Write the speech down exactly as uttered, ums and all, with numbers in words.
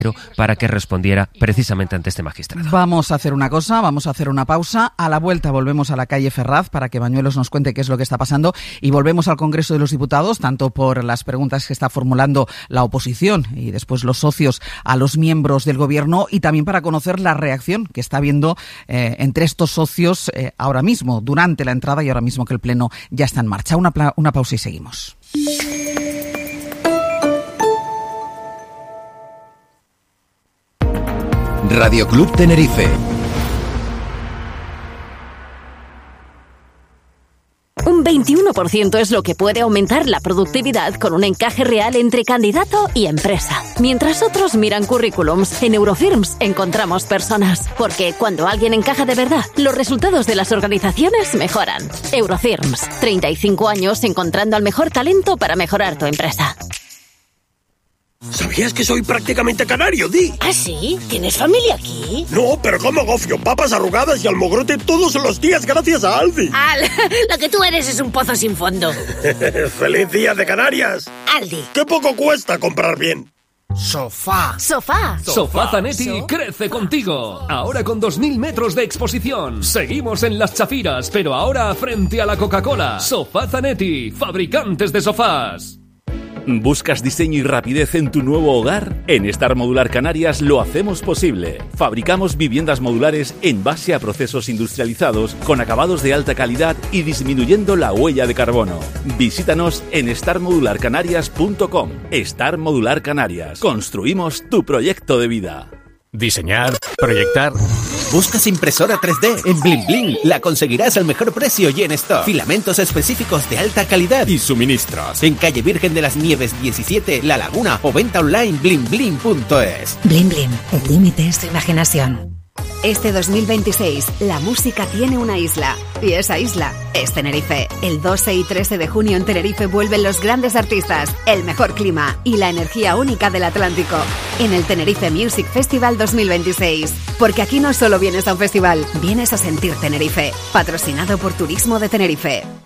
para que respondiera precisamente ante este magistrado. Vamos a hacer una cosa, vamos a hacer una pausa. A la vuelta volvemos a la calle Ferraz para que Bañuelos nos cuente qué es lo que está pasando y volvemos al Congreso de los Diputados, tanto por las preguntas que está formulando la oposición y después los socios a los miembros del Gobierno y también para conocer la reacción que está habiendo eh, entre estos socios eh, ahora mismo, durante la entrada y ahora mismo que el Pleno ya está en marcha. Una, una pausa y seguimos. Radio Club Tenerife. Un veintiuno por ciento es lo que puede aumentar la productividad con un encaje real entre candidato y empresa. Mientras otros miran currículums, en Eurofirms encontramos personas. Porque cuando alguien encaja de verdad, los resultados de las organizaciones mejoran. Eurofirms, treinta y cinco años encontrando al mejor talento para mejorar tu empresa. ¿Sabías que soy prácticamente canario, Di? ¿Ah, sí? ¿Tienes familia aquí? No, pero como gofio, papas arrugadas y almogrote todos los días gracias a Aldi. Al, lo que tú eres es un pozo sin fondo. ¡Feliz día de Canarias! Aldi. ¡Qué poco cuesta comprar bien! Sofá. Sofá. Sofá Zanetti so. crece contigo. Ahora con dos mil metros de exposición. Seguimos en Las Chafiras, pero ahora frente a la Coca-Cola. Sofá Zanetti, fabricantes de sofás. ¿Buscas diseño y rapidez en tu nuevo hogar? En Star Modular Canarias lo hacemos posible. Fabricamos viviendas modulares en base a procesos industrializados con acabados de alta calidad y disminuyendo la huella de carbono. Visítanos en star modular canarias punto com. Star Modular Canarias. Construimos tu proyecto de vida. Diseñar, proyectar. ¿Buscas impresora tres D? En Blim Blim la conseguirás al mejor precio y en stock. Filamentos específicos de alta calidad y suministros. En calle Virgen de las Nieves diecisiete, La Laguna o venta online blim blim punto es. Blim Blim, el límite es tu imaginación. Este dos mil veintiséis, la música tiene una isla, y esa isla es Tenerife. El doce y trece de junio en Tenerife vuelven los grandes artistas, el mejor clima y la energía única del Atlántico, en el Tenerife Music Festival dos mil veintiséis. Porque aquí no solo vienes a un festival, vienes a sentir Tenerife. Patrocinado por Turismo de Tenerife.